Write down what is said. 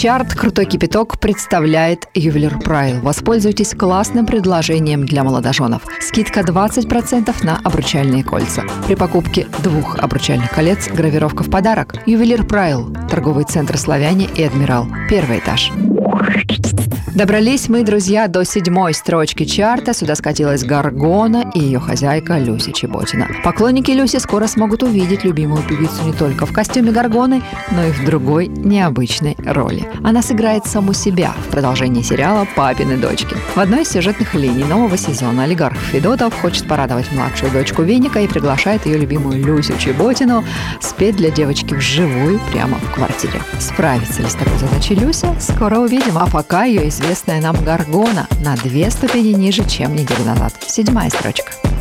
Чарт «Крутой кипяток» представляет ювелир Прайль. Воспользуйтесь классным предложением для молодоженов. Скидка 20% на обручальные кольца. При покупке 2 обручальных колец гравировка в подарок. Ювелир Прайль. Торговый центр «Славяне» и «Адмирал». 1 этаж. Добрались мы, друзья, до 7-й строчки чарта. Сюда скатилась Гаргона и ее хозяйка Люся Чеботина. Поклонники Люси скоро смогут увидеть любимую певицу не только в костюме Гаргоны, но и в другой необычной роли. Она сыграет саму себя в продолжении сериала «Папины дочки». В одной из сюжетных линий нового сезона олигарх Федотов хочет порадовать младшую дочку Веника и приглашает ее любимую Люсю Чеботину спеть для девочки вживую прямо в квартире. Справится ли с такой задачей Люся? Скоро увидим. А пока ее известная нам Гаргона на 2 ступени ниже, чем неделю назад. 7-я строчка.